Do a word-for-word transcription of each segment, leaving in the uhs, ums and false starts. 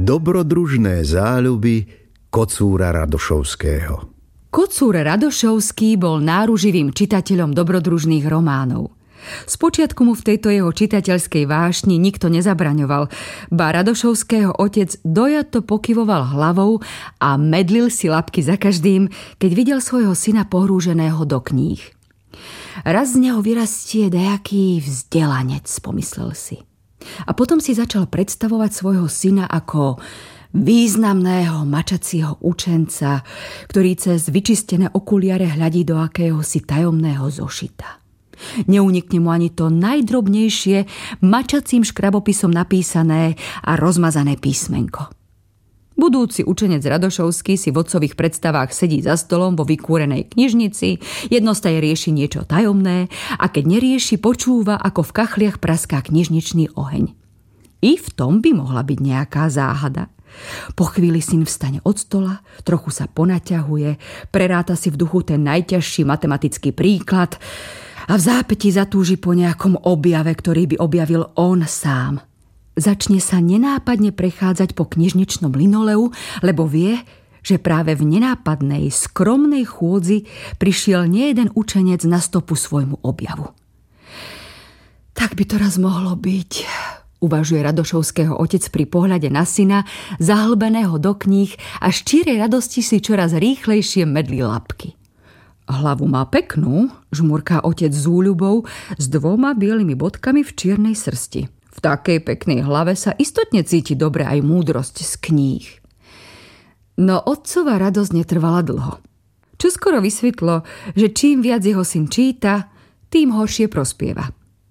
Dobrodružné záľuby Kocúra Radošovského. Kocúr Radošovský bol náruživým čitateľom dobrodružných románov. Spočiatku mu v tejto jeho čitateľskej vášni nikto nezabraňoval, ba Radošovského otec dojato pokyvoval hlavou a medlil si labky za každým, keď videl svojho syna pohrúženého do kníh. Raz z neho vyrastie dajaký vzdelanec, pomyslel si. A potom si začal predstavovať svojho syna ako významného mačacieho učenca, ktorý cez vyčistené okuliare hľadí do akéhosi tajomného zošita. Neunikne mu ani to najdrobnejšie mačacím škrabopisom napísané a rozmazané písmenko. Budúci učenec Radošovský si v otcových predstavách sedí za stolom vo vykúrenej knižnici, jednostaj rieši niečo tajomné a keď nerieši, počúva, ako v kachliach praská knižničný oheň. I v tom by mohla byť nejaká záhada. Po chvíli syn vstane od stola, trochu sa ponaťahuje, preráta si v duchu ten najťažší matematický príklad a v zápätí zatúži po nejakom objave, ktorý by objavil on sám. Začne sa nenápadne prechádzať po knižničnom linoleu, lebo vie, že práve v nenápadnej, skromnej chôdzi prišiel nejeden učenec na stopu svojmu objavu. Tak by to raz mohlo byť, uvažuje Radošovského otec pri pohľade na syna, zahlbeného do kníh a štírej radosti si čoraz rýchlejšie medlí labky. Hlavu má peknú, žmurká otec s úľubou, s dvoma bielými bodkami v čiernej srsti. V takej peknej hlave sa istotne cíti dobre aj múdrosť z kníh. No otcova radosť netrvala dlho. Čoskoro vysvetlo, že čím viac jeho syn číta, tým horšie prospieva.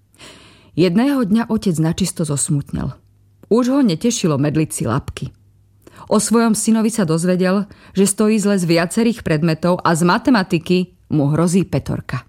Jedného dňa otec načisto zosmutnel. Už ho netešilo medliť si labky. O svojom synovi sa dozvedel, že stojí zle z viacerých predmetov a z matematiky mu hrozí petorka.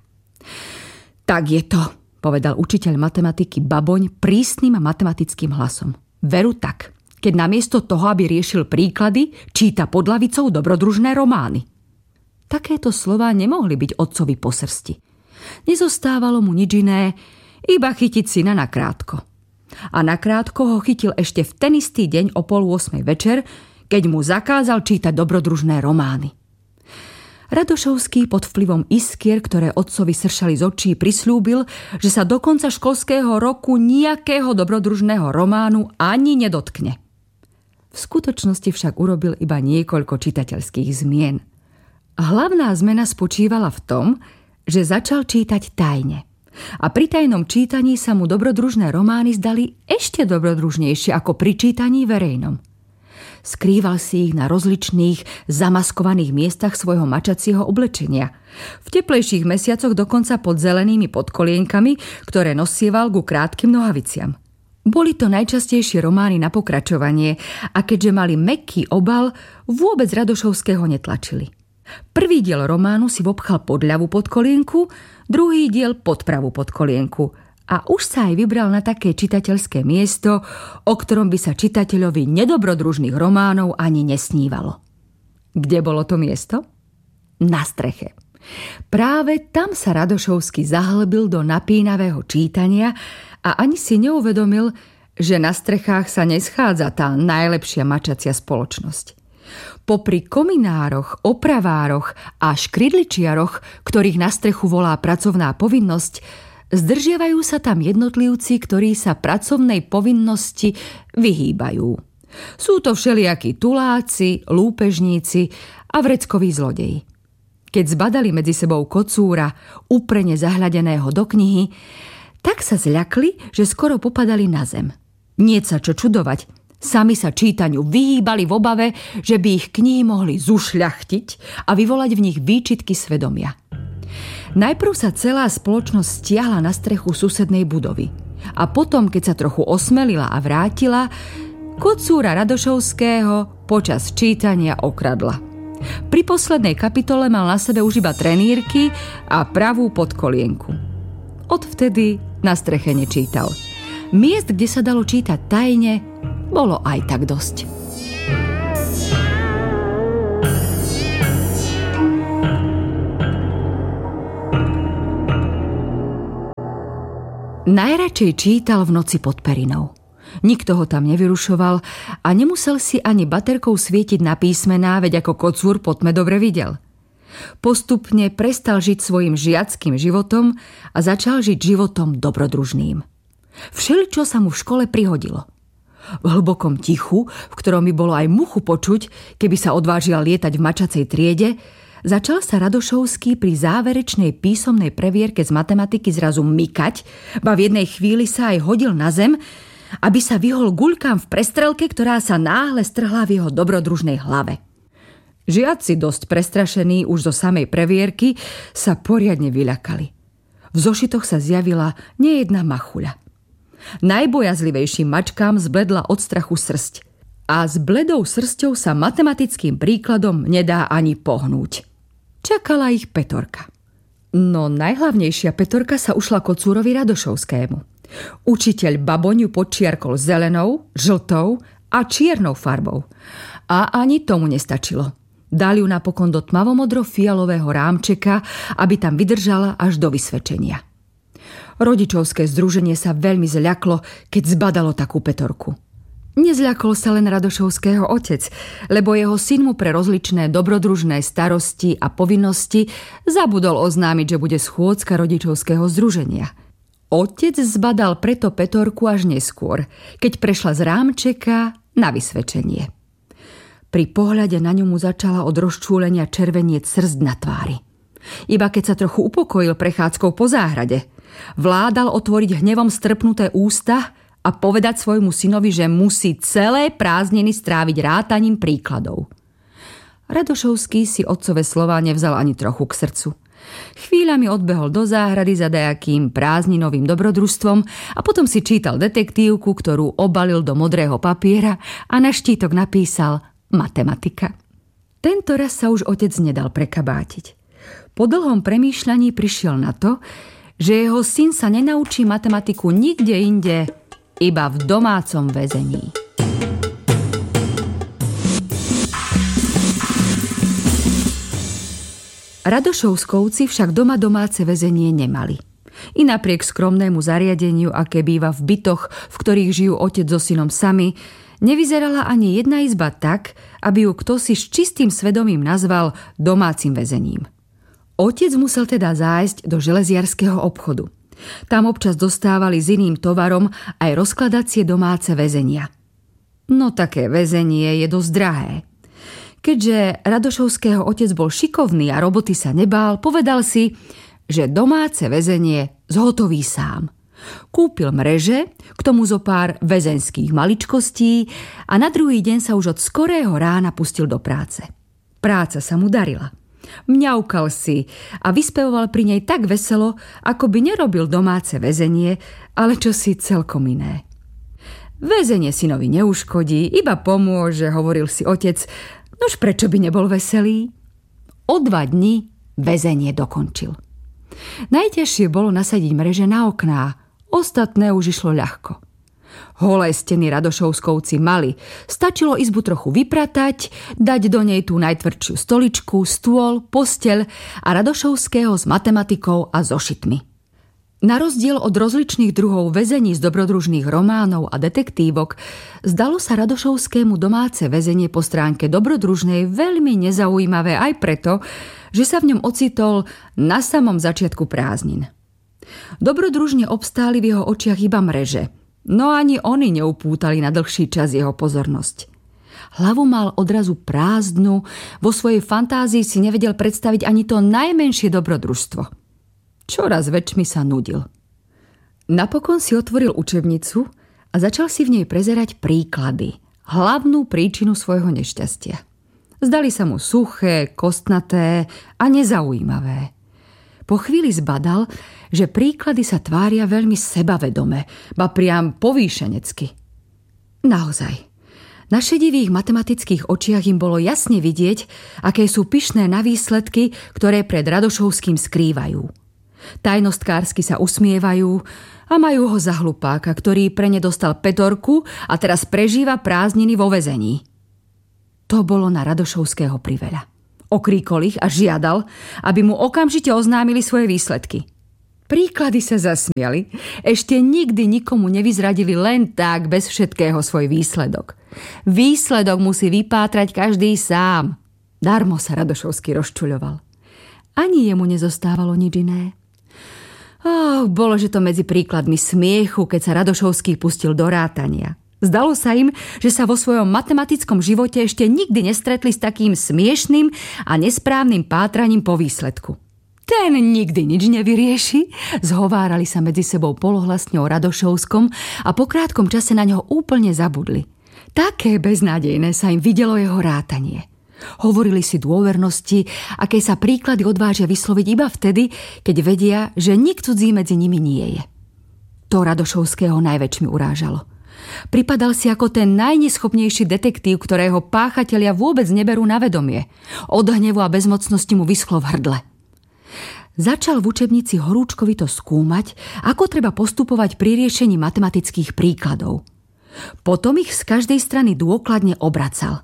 Tak je to, povedal učiteľ matematiky Baboň prísnym matematickým hlasom. Veru tak, keď namiesto toho, aby riešil príklady, číta pod lavicou dobrodružné romány. Takéto slová nemohli byť otcovi po srsti. Nezostávalo mu nič iné, iba chytiť syna nakrátko. A nakrátko ho chytil ešte v ten istý deň o pol ôsmej večer, keď mu zakázal čítať dobrodružné romány. Radošovský pod vplyvom iskier, ktoré otcovi sršali z očí, prisľúbil, že sa do konca školského roku nejakého dobrodružného románu ani nedotkne. V skutočnosti však urobil iba niekoľko čitateľských zmien. Hlavná zmena spočívala v tom, že začal čítať tajne. A pri tajnom čítaní sa mu dobrodružné romány zdali ešte dobrodružnejšie ako pri čítaní verejnom. Skrýval si ich na rozličných zamaskovaných miestach svojho mačacieho oblečenia. V teplejších mesiacoch dokonca pod zelenými podkolienkami, ktoré nosieval ku krátkym nohaviciam. Boli to najčastejšie romány na pokračovanie a keďže mali mäkký obal, vôbec Radošovského netlačili. Prvý diel románu si vopchal pod ľavú podkolienku, druhý diel pod pravú podkolienku a už sa aj vybral na také čitateľské miesto, o ktorom by sa čitateľovi nedobrodružných románov ani nesnívalo. Kde bolo to miesto? Na streche. Práve tam sa Radošovský zahlbil do napínavého čítania a ani si neuvedomil, že na strechách sa neschádza tá najlepšia mačacia spoločnosť. Popri kominároch, opravároch a škrydličiaroch, ktorých na strechu volá pracovná povinnosť, zdržiavajú sa tam jednotlivci, ktorí sa pracovnej povinnosti vyhýbajú. Sú to všelijakí tuláci, lúpežníci a vreckoví zlodeji. Keď zbadali medzi sebou kocúra, úprene zahľadeného do knihy, tak sa zľakli, že skoro popadali na zem. Niet sa čo čudovať, sami sa čítaniu vyhýbali v obave, že by ich knihy mohli zušľachtiť a vyvolať v nich výčitky svedomia. Najprv sa celá spoločnosť stiahla na strechu susednej budovy a potom, keď sa trochu osmelila a vrátila, kocúra Radošovského počas čítania okradla. Pri poslednej kapitole mal na sebe už iba trenírky a pravú podkolienku. Odvtedy na streche nečítal. Miest, kde sa dalo čítať tajne, bolo aj tak dosť. Najradšej čítal v noci pod perinou. Nikto ho tam nevyrušoval a nemusel si ani baterkou svietiť na písmená, veď ako kocúr po tme dobre videl. Postupne prestal žiť svojim žiackým životom a začal žiť životom dobrodružným. Všeličo sa mu v škole prihodilo. V hlbokom tichu, v ktorom by bolo aj muchu počuť, keby sa odvážila lietať v mačacej triede, začal sa Radošovský pri záverečnej písomnej previerke z matematiky zrazu mykať, ba v jednej chvíli sa aj hodil na zem, aby sa vyhol guľkám v prestrelke, ktorá sa náhle strhla v jeho dobrodružnej hlave. Žiaci, dosť prestrašení už zo samej previerky, sa poriadne vyľakali. V zošitoch sa zjavila nejedna machuľa. Najbojazlivejším mačkám zbledla od strachu srsť. A s bledou srsťou sa matematickým príkladom nedá ani pohnúť. Čakala ich Petorka. No najhlavnejšia Petorka sa ušla kocúrovi Radošovskému. Učiteľ baboňu podčiarkol zelenou, žltou a čiernou farbou. A ani tomu nestačilo. Dali ju napokon do tmavomodro-fialového rámčeka, aby tam vydržala až do vysvedčenia. Rodičovské združenie sa veľmi zľaklo, keď zbadalo takú Petorku. Nezľakol sa len Radošovského otec, lebo jeho syn mu pre rozličné dobrodružné starosti a povinnosti zabudol oznámiť, že bude schôdzka rodičovského združenia. Otec zbadal preto Petorku až neskôr, keď prešla z rámčeka na vysvedčenie. Pri pohľade na ňu mu začala od rozčúlenia červenieť srsť na tvári. Iba keď sa trochu upokojil prechádzkou po záhrade, vládal otvoriť hnevom strpnuté ústa a povedať svojmu synovi, že musí celé prázdniny stráviť rátaním príkladov. Radošovský si otcové slová nevzal ani trochu k srdcu. Chvíľami odbehol do záhrady za dajakým prázdninovým dobrodružstvom a potom si čítal detektívku, ktorú obalil do modrého papiera a na štítok napísal matematika. Tento raz sa už otec nedal prekabátiť. Po dlhom premýšľaní prišiel na to, že jeho syn sa nenaučí matematiku nikde inde, iba v domácom väzení. Radošovskovci však doma domáce väzenie nemali. I napriek skromnému zariadeniu, aké býva v bytoch, v ktorých žijú otec so synom sami, nevyzerala ani jedna izba tak, aby ju ktosi s čistým svedomím nazval domácim väzením. Otec musel teda zájsť do železiarskeho obchodu. Tam občas dostávali s iným tovarom aj rozkladacie domáce väzenia. No také väzenie je dosť drahé. Keďže Radošovského otec bol šikovný a roboty sa nebál, povedal si, že domáce väzenie zhotoví sám. Kúpil mreže, k tomu zo pár väzenských maličkostí a na druhý deň sa už od skorého rána pustil do práce. Práca sa mu darila. Mňaukal si a vyspevoval pri nej tak veselo, ako by nerobil domáce väzenie, ale čosi celkom iné. Väzenie synovi neuškodí, iba pomôže, hovoril si otec, nož prečo by nebol veselý? O dva dni väzenie dokončil. Najťažšie bolo nasadiť mreže na okná, ostatné už išlo ľahko. Holé steny Radošovskovci mali. Stačilo izbu trochu vypratať, dať do nej tú najtvrdšiu stoličku, stôl, posteľ a Radošovského s matematikou a zošitmi. Na rozdiel od rozličných druhov väzení z dobrodružných románov a detektívok, zdalo sa Radošovskému domáce väzenie po stránke dobrodružnej veľmi nezaujímavé aj preto, že sa v ňom ocitol na samom začiatku prázdnin. Dobrodružne obstáli v jeho očiach iba mreže, no ani oni neupútali na dlhší čas jeho pozornosť. Hlavu mal odrazu prázdnu, vo svojej fantázii si nevedel predstaviť ani to najmenšie dobrodružstvo. Čoraz väčšmi sa nudil. Napokon si otvoril učebnicu a začal si v nej prezerať príklady, hlavnú príčinu svojho nešťastia. Zdali sa mu suché, kostnaté a nezaujímavé. Po chvíli zbadal, že príklady sa tvária veľmi sebavedome, ba priam povýšenecky. Naozaj, na šedivých matematických očiach im bolo jasne vidieť, aké sú pyšné na výsledky, ktoré pred Radošovským skrývajú. Tajnostkársky sa usmievajú a majú ho za hlupáka, ktorý pre ne dostal Petorku a teraz prežíva prázdniny vo väzení. To bolo na Radošovského priveľa. Okríkol ich a žiadal, aby mu okamžite oznámili svoje výsledky. Príklady sa zasmiali. Ešte nikdy nikomu nevyzradili len tak bez všetkého svoj výsledok. Výsledok musí vypátrať každý sám. Darmo sa Radošovský rozčuľoval. Ani jemu nezostávalo nič iné. Oh, bolo, že to medzi príkladmi smiechu, keď sa Radošovský pustil do rátania. Zdalo sa im, že sa vo svojom matematickom živote ešte nikdy nestretli s takým smiešným a nesprávnym pátraním po výsledku. Ten nikdy nič nevyrieši, zhovárali sa medzi sebou polohlasne o Radošovskom a po krátkom čase na ňo úplne zabudli. Také beznádejné sa im videlo jeho rátanie. Hovorili si dôvernosti, aké sa príklady odvážia vysloviť iba vtedy, keď vedia, že nik cudzí medzi nimi nie je. To Radošovského najväčšmi urážalo. Pripadal si ako ten najneschopnejší detektív, ktorého páchatelia vôbec neberú na vedomie. Od hnevu a bezmocnosti mu vyschlo v hrdle. Začal v učebnici horúčkovito skúmať, ako treba postupovať pri riešení matematických príkladov. Potom ich z každej strany dôkladne obracal.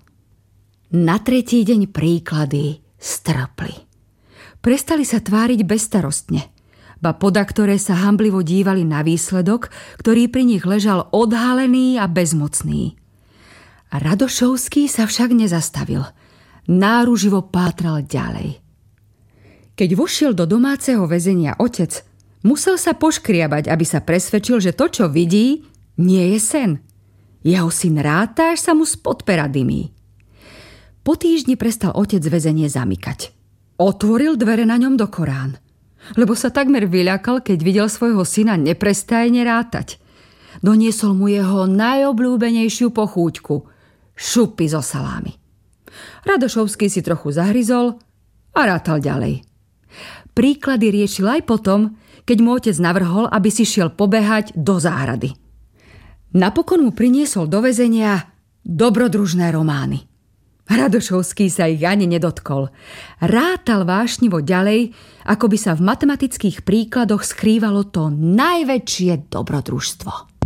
Na tretí deň príklady strpli. Prestali sa tváriť bezstarostne, ba podaktoré sa hanblivo dívali na výsledok, ktorý pri nich ležal odhalený a bezmocný. Radošovský sa však nezastavil. Náruživo pátral ďalej. Keď vošiel do domáceho väzenia otec, musel sa poškriabať, aby sa presvedčil, že to, čo vidí, nie je sen. Jeho syn Rátáš sa mu spod pera dymí. Po týždni prestal otec väzenie zamykať. Otvoril dvere na ňom do Korán, lebo sa takmer vyľakal, keď videl svojho syna neprestajne rátať. Doniesol mu jeho najobľúbenejšiu pochúťku – šupy zo salámy. Radošovský si trochu zahryzol a rátal ďalej. Príklady riešil aj potom, keď mu otec navrhol, aby si šiel pobehať do záhrady. Napokon mu priniesol do väzenia dobrodružné romány. Radošovský sa ich ani nedotkol. Rátal vášnivo ďalej, ako by sa v matematických príkladoch skrývalo to najväčšie dobrodružstvo.